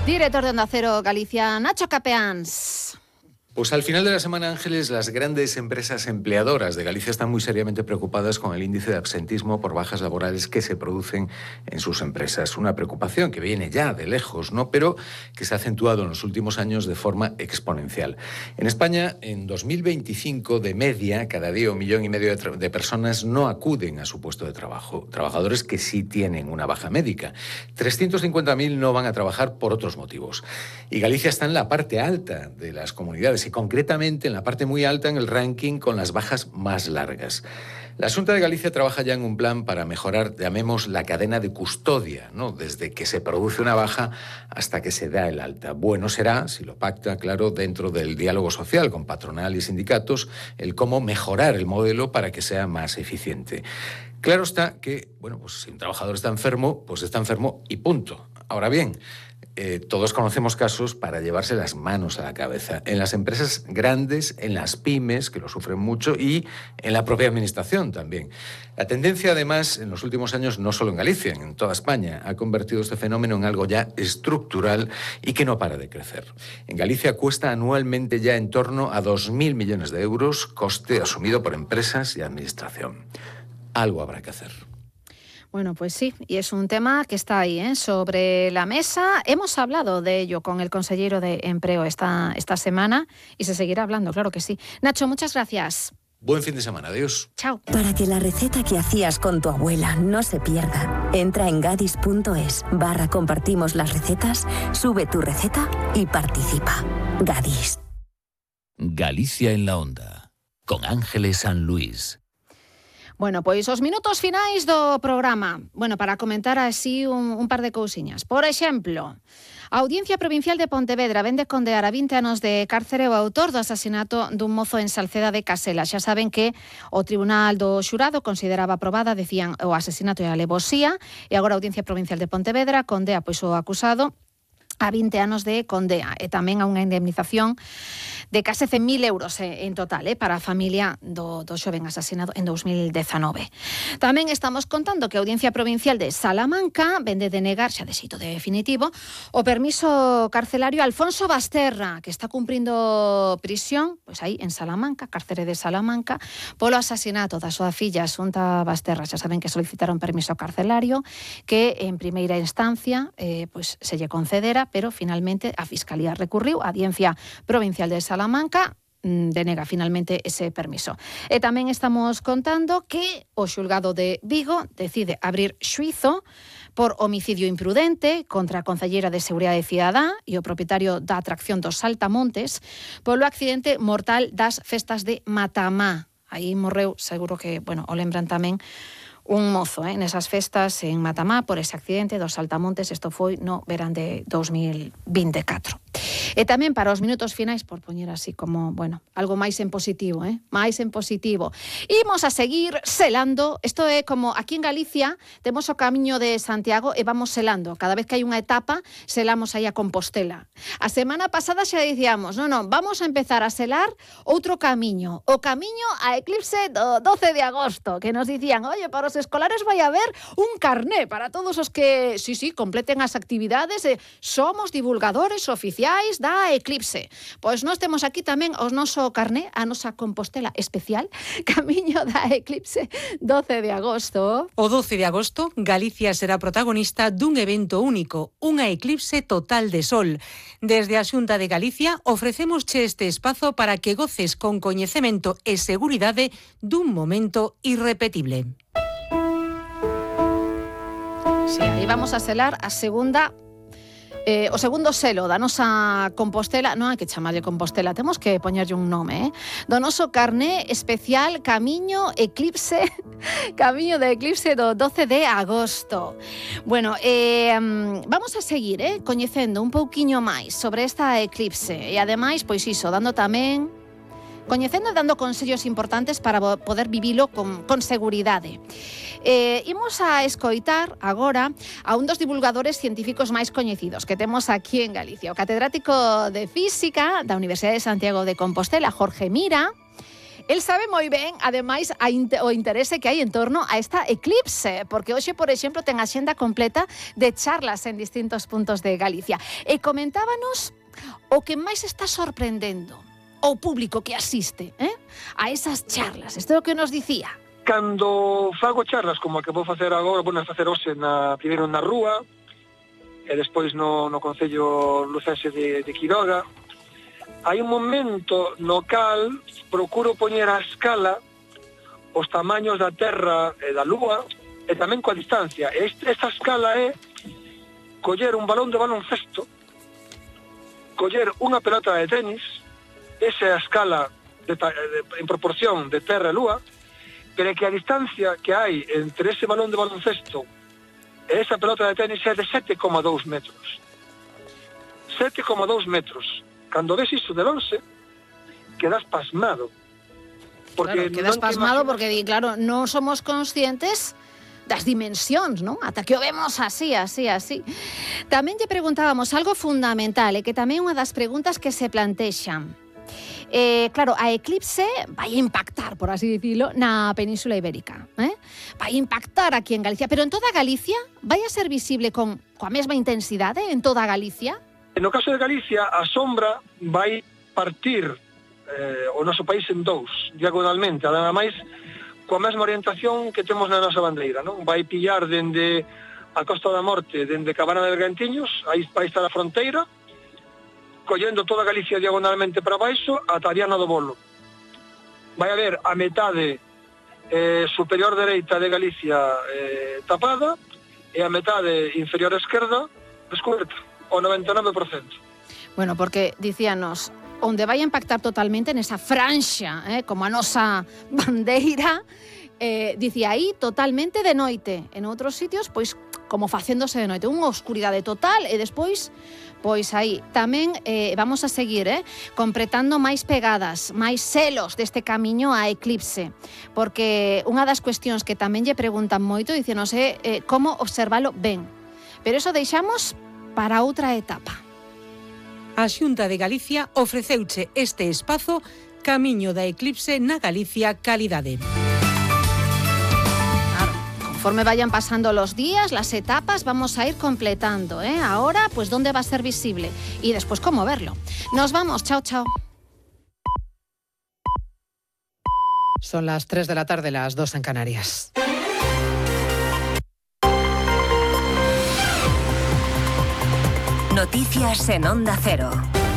Director de Onda Cero Galicia, Nacho Capeáns. Pues al final de la semana, Ángeles, las grandes empresas empleadoras de Galicia están muy seriamente preocupadas con el índice de absentismo por bajas laborales que se producen en sus empresas. Una preocupación que viene ya de lejos, ¿no? Pero que se ha acentuado en los últimos años de forma exponencial. En España, en 2025, de media, cada día 1,5 millones de personas no acuden a su puesto de trabajo. Trabajadores que sí tienen una baja médica. 350.000 no van a trabajar por otros motivos. Y Galicia está en la parte alta de las comunidades y concretamente en la parte muy alta en el ranking con las bajas más largas. La Xunta de Galicia trabaja ya en un plan para mejorar, llamemos, la cadena de custodia, ¿no? Desde que se produce una baja hasta que se da el alta. Bueno será, si lo pacta, claro, dentro del diálogo social con patronal y sindicatos, el cómo mejorar el modelo para que sea más eficiente. Claro está que, bueno, pues si un trabajador está enfermo, pues está enfermo y punto. Ahora bien, todos conocemos casos para llevarse las manos a la cabeza. En las empresas grandes, en las pymes, que lo sufren mucho, y en la propia administración también. La tendencia, además, en los últimos años, no solo en Galicia, en toda España, ha convertido este fenómeno en algo ya estructural y que no para de crecer. En Galicia cuesta anualmente ya en torno a 2.000 millones de euros, coste asumido por empresas y administración. Algo habrá que hacer. Bueno, pues sí, y es un tema que está ahí, sobre la mesa. Hemos hablado de ello con el consejero de Empleo esta semana y se seguirá hablando, claro que sí. Nacho, muchas gracias. Buen fin de semana, adiós. Chao. Para que la receta que hacías con tu abuela no se pierda, entra en gadis.es/compartimos las recetas, sube tu receta y participa. Gadis. Galicia en la Onda, con Ángeles San Luis. Bueno, pois os minutos finais do programa. Bueno, para comentar así un par de cousiñas. Por exemplo, a Audiencia Provincial de Pontevedra vende condear a 20 anos de cárcere o autor do asasinato dun mozo en Salceda de Casela. Xa saben que o Tribunal do Xurado consideraba aprobada, decían, o asesinato e a alevosía, e agora a Audiencia Provincial de Pontevedra condea pois o acusado a 20 anos de condea e tamén a unha indemnización de case 100.000 euros en total para a familia do xoven asasinado en 2019. Tamén estamos contando que a Audiencia Provincial de Salamanca vende denegar, xa de xeito definitivo, o permiso carcelario a Alfonso Basterra, que está cumprindo prisión, pois aí en Salamanca, cárcere de Salamanca, polo asasinato da súa filla Asunta Basterra. Xa saben que solicitaron permiso carcelario, que en primeira instancia pois se lle concedera, pero finalmente a Fiscalía recurriu, a Audiencia Provincial de Salamanca denega finalmente ese permiso. E tamén estamos contando que o xulgado de Vigo decide abrir xuízo por homicidio imprudente contra a concelleira de Seguridade Cidadá e o propietario da atracción dos Saltamontes polo accidente mortal das festas de Matamá. Aí morreu, seguro que, o lembran tamén, un mozo nesas festas en Matamá por ese accidente dos Saltamontes. Isto foi no verán de 2024. E tamén para os minutos finais, por poñer así como, algo máis en positivo, máis en positivo. Imos a seguir selando. Isto é como aquí en Galicia temos o Camiño de Santiago e vamos selando. Cada vez que hai unha etapa, selamos aí a Compostela. A semana pasada xa dicíamos, vamos a empezar a selar outro camiño. O camiño a Eclipse do 12 de agosto, que nos dicían, oye, para os escolares vai haber un carné para todos os que, completen as actividades. Somos divulgadores oficiais da Eclipse. Pois nós temos aquí tamén o noso carné, a nosa Compostela especial, Camiño da Eclipse 12 de agosto. O 12 de agosto, Galicia será protagonista dun evento único, unha eclipse total de sol. Desde a Xunta de Galicia ofrecémosche este espazo para que goces con coñecemento e seguridade dun momento irrepetible. Sí, aí vamos a selar a segunda o segundo selo da nosa Compostela. Non hai que chamarlle Compostela, temos que poñerlle un nome, do noso carné especial Camiño Eclipse, Camiño de Eclipse do 12 de agosto. Bueno, vamos a seguir coñecendo un pouquiño máis sobre esta eclipse e ademais, pois iso, dando tamén coñecendo e dando consellos importantes para poder vivilo con seguridade. Imos a escoitar agora a un dos divulgadores científicos máis coñecidos que temos aquí en Galicia, o catedrático de Física da Universidade de Santiago de Compostela, Jorge Mira, El sabe moi ben, ademais, o interese que hai en torno a esta eclipse, porque hoxe, por exemplo, ten a xenda completa de charlas en distintos puntos de Galicia. E comentábanos o que máis está sorprendendo o público que asiste a esas charlas. Isto é o que nos dicía. Cando fago charlas como a que vou facer agora, vou facer hoxe primeiro na Rúa, e despois no Concello Lucense de Quiroga, hai un momento no cal procuro poñer a escala os tamaños da Terra e da Lúa e tamén coa distancia. Esta escala é coller un balón de baloncesto, coller unha pelota de tenis, esa é a escala en proporción de Terra e Lúa, pero que a distancia que hai entre ese balón de baloncesto e esa pelota de tenis é de 7,2 metros. 7,2 metros. Cando ves iso de lonxe, quedas pasmado. Porque claro, quedas pasmado porque, claro, non somos conscientes das dimensións, non? Ata que o vemos así. Tamén lle preguntábamos algo fundamental, e que tamén é unha das preguntas que se plantexan. Claro, a eclipse vai impactar, por así dicilo, na Península Ibérica. Vai impactar aquí en Galicia, pero en toda Galicia vai a ser visible coa mesma intensidade en toda Galicia? No caso de Galicia, a sombra vai partir o noso país en dous, diagonalmente, ademais coa mesma orientación que temos na nosa bandeira, non? Vai pillar dende a Costa da Morte, dende Cabana de Bergantiños, aí vai estar a fronteira, collendo toda Galicia diagonalmente para baixo, ata a Viana do Bolo. Vai haber a metade superior dereita de Galicia tapada e a metade inferior esquerda descoberta. O 99%. Bueno, porque dicíanos, onde vai a impactar totalmente nesa franxa, como a nosa bandeira, dicía aí totalmente de noite. En outros sitios, pois, como facéndose de noite, unha oscuridade total, e despois, pois aí tamén vamos a seguir completando máis pegadas, máis selos deste camiño a eclipse, porque unha das cuestións que tamén lle preguntan moito, dicíanos, como observalo ben. Pero eso deixamos para outra etapa. A Xunta de Galicia ofreceuche este espazo Camiño da Eclipse na Galicia Calidade. Claro, conforme vayan pasando los días, las etapas, vamos a ir completando. Ahora, pues, dónde va a ser visible y después cómo verlo. Nos vamos, chao, chao. Son las 3 de la tarde, las 2 en Canarias. Noticias en Onda Cero.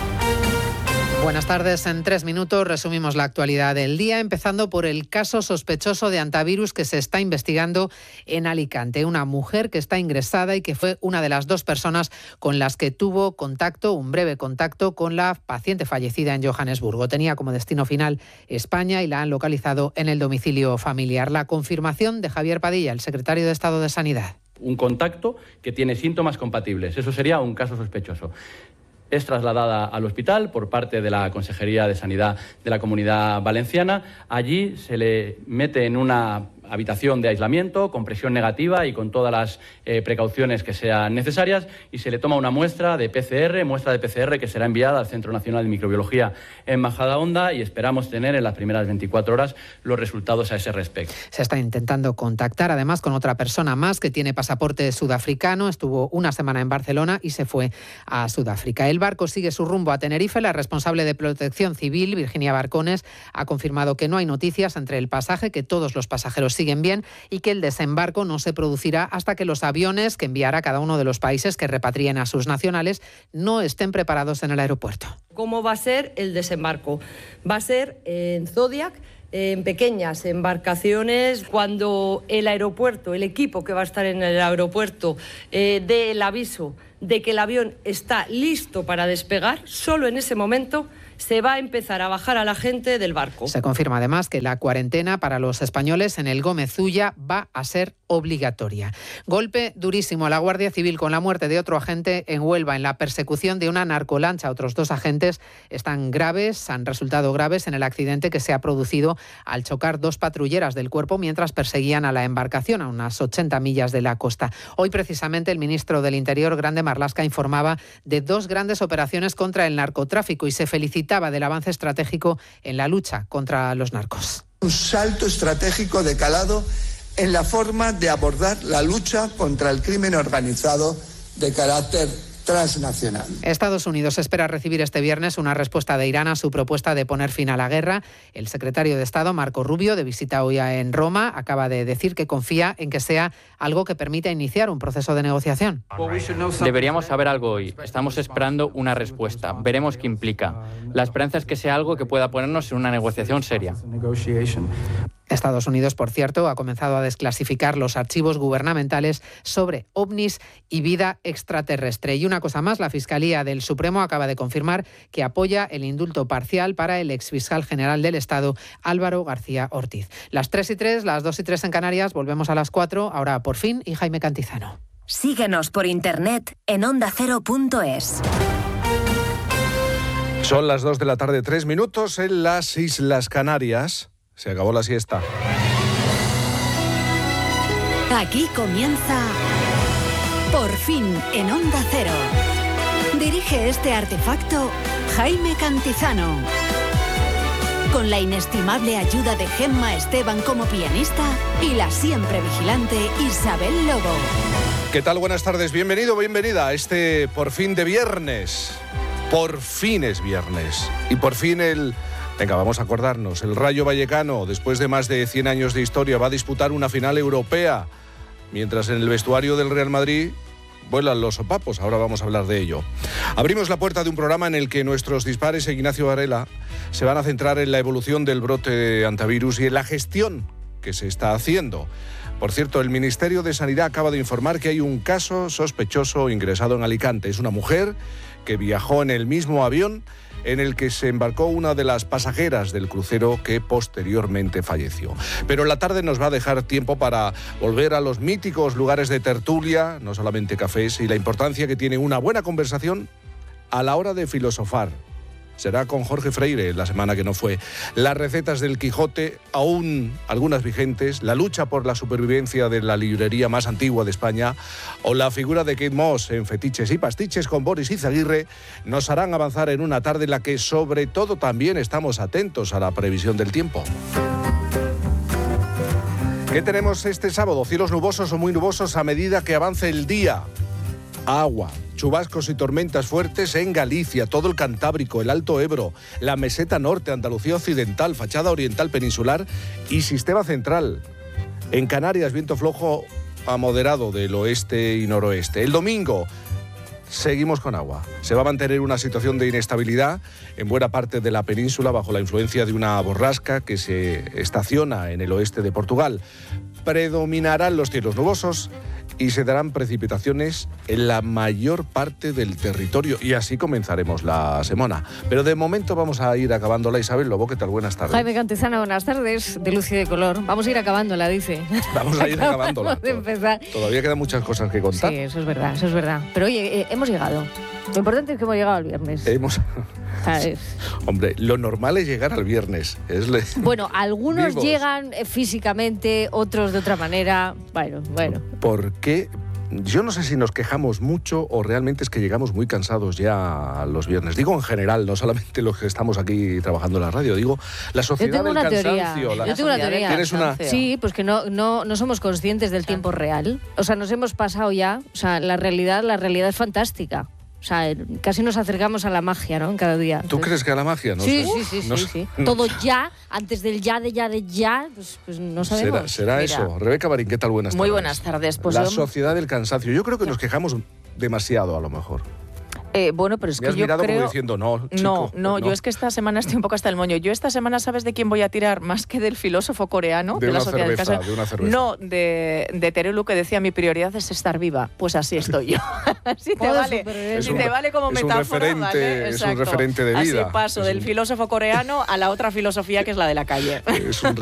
Buenas tardes. En 3 minutos resumimos la actualidad del día, empezando por el caso sospechoso de antivirus que se está investigando en Alicante. Una mujer que está ingresada y que fue una de las 2 personas con las que tuvo contacto, un breve contacto, con la paciente fallecida en Johannesburgo. Tenía como destino final España y la han localizado en el domicilio familiar. La confirmación de Javier Padilla, el secretario de Estado de Sanidad. Un contacto que tiene síntomas compatibles. Eso sería un caso sospechoso. Es trasladada al hospital por parte de la Consejería de Sanidad de la Comunidad Valenciana. Allí se le mete en una habitación de aislamiento con presión negativa y con todas las precauciones que sean necesarias, y se le toma una muestra de PCR que será enviada al Centro Nacional de Microbiología en Majadahonda, y esperamos tener en las primeras 24 horas los resultados a ese respecto. Se está intentando contactar además con otra persona más que tiene pasaporte sudafricano. Estuvo una semana en Barcelona y se fue a Sudáfrica. El barco sigue su rumbo a Tenerife. La responsable de Protección Civil, Virginia Barcones, ha confirmado que no hay noticias entre el pasaje, que todos los pasajeros siguen bien y que el desembarco no se producirá hasta que los aviones que enviará cada uno de los países que repatrien a sus nacionales no estén preparados en el aeropuerto. ¿Cómo va a ser el desembarco? Va a ser en Zodiac, en pequeñas embarcaciones. Cuando el aeropuerto, el equipo que va a estar en el aeropuerto dé el aviso de que el avión está listo para despegar, solo en ese momento se va a empezar a bajar a la gente del barco. Se confirma además que la cuarentena para los españoles en el Gómez Ulla va a ser obligatoria. Golpe durísimo a la Guardia Civil con la muerte de otro agente en Huelva en la persecución de una narcolancha. Otros 2 agentes han resultado graves en el accidente que se ha producido al chocar 2 patrulleras del cuerpo mientras perseguían a la embarcación a unas 80 millas de la costa. Hoy precisamente el ministro del Interior, Grande Marlaska, informaba de 2 grandes operaciones contra el narcotráfico y se felicitó felicitaba del avance estratégico en la lucha contra los narcos. Un salto estratégico de calado en la forma de abordar la lucha contra el crimen organizado de carácter transnacional. Estados Unidos espera recibir este viernes una respuesta de Irán a su propuesta de poner fin a la guerra. El secretario de Estado, Marco Rubio, de visita hoy en Roma, acaba de decir que confía en que sea algo que permita iniciar un proceso de negociación. Deberíamos saber algo hoy. Estamos esperando una respuesta. Veremos qué implica. La esperanza es que sea algo que pueda ponernos en una negociación seria. Estados Unidos, por cierto, ha comenzado a desclasificar los archivos gubernamentales sobre ovnis y vida extraterrestre. Y una cosa más, la Fiscalía del Supremo acaba de confirmar que apoya el indulto parcial para el exfiscal general del Estado, Álvaro García Ortiz. Las 3:03, las 2:03 en Canarias, volvemos a las 4, ahora Por Fin y Jaime Cantizano. Síguenos por internet en ondacero.es. Son las 2 de la tarde, 3 minutos en las Islas Canarias. Se acabó la siesta. Aquí comienza Por Fin en Onda Cero. Dirige este artefacto Jaime Cantizano. Con la inestimable ayuda de Gemma Esteban como pianista y la siempre vigilante Isabel Lobo. ¿Qué tal? Buenas tardes. Bienvenido, bienvenida a este Por Fin de viernes. Por fin es viernes. Y por fin Venga, vamos a acordarnos. El Rayo Vallecano, después de más de 100 años de historia, va a disputar una final europea. Mientras en el vestuario del Real Madrid vuelan los sopapos. Ahora vamos a hablar de ello. Abrimos la puerta de un programa en el que nuestros dispares e Ignacio Varela se van a centrar en la evolución del brote de antivirus y en la gestión que se está haciendo. Por cierto, el Ministerio de Sanidad acaba de informar que hay un caso sospechoso ingresado en Alicante. Es una mujer que viajó en el mismo avión en el que se embarcó una de las pasajeras del crucero que posteriormente falleció. Pero la tarde nos va a dejar tiempo para volver a los míticos lugares de tertulia, no solamente cafés, y la importancia que tiene una buena conversación a la hora de filosofar. Será con Jorge Freire la semana que no fue. Las recetas del Quijote, aún algunas vigentes, la lucha por la supervivencia de la librería más antigua de España o la figura de Kate Moss en Fetiches y Pastiches con Boris Izaguirre nos harán avanzar en una tarde en la que sobre todo también estamos atentos a la previsión del tiempo. ¿Qué tenemos este sábado? Cielos nubosos o muy nubosos a medida que avance el día. Agua, chubascos y tormentas fuertes en Galicia, todo el Cantábrico, el Alto Ebro, la meseta norte, Andalucía occidental, fachada oriental peninsular y sistema central. En Canarias, viento flojo a moderado del oeste y noroeste. El domingo seguimos con agua. Se va a mantener una situación de inestabilidad en buena parte de la península bajo la influencia de una borrasca que se estaciona en el oeste de Portugal. Predominarán los cielos nubosos y se darán precipitaciones en la mayor parte del territorio. Y así comenzaremos la semana. Pero de momento vamos a ir acabándola. Isabel Lobo, ¿qué tal? Buenas tardes. Jaime Cantizano, buenas tardes. De luz y de color. Vamos a ir acabándola, dice. Vamos a ir acabándola. De empezar. Todavía quedan muchas cosas que contar. Sí, eso es verdad, eso es verdad. Pero oye, hemos llegado. Lo importante es que hemos llegado al viernes. Hombre, lo normal es llegar al viernes. Bueno, algunos llegan físicamente, otros de otra manera. Bueno. ¿Por qué? Yo no sé si nos quejamos mucho o realmente es que llegamos muy cansados ya los viernes. Digo en general, no solamente los que estamos aquí trabajando en la radio. Digo, la sociedad del cansancio. Yo tengo una teoría. ¿Tienes una? Sí, pues que no somos conscientes del tiempo real. O sea, nos hemos pasado ya. O sea, la realidad es fantástica. O sea, casi nos acercamos a la magia, ¿no? En cada día. ¿Tú crees que a la magia? No sí, sé. Sí. Todo ya, antes del ya, pues no sabemos. ¿Será eso? Rebeca Marín, ¿qué tal? Buenas tardes. Muy buenas tardes. Pues la sociedad del cansancio. Yo creo que nos quejamos demasiado, a lo mejor. Bueno, pero es que yo creo... mirado como diciendo, no, chico, no, yo es que esta semana estoy un poco hasta el moño. Yo esta semana, ¿sabes de quién voy a tirar? Más que del filósofo coreano. De la sociedad del cansancio. De una cerveza. No, de Terelu, que decía, mi prioridad es estar viva. Pues así estoy yo. Si te vale como metáfora, ¿vale? Es un referente de vida. Así paso del filósofo coreano a la otra filosofía que es la de la calle. Es un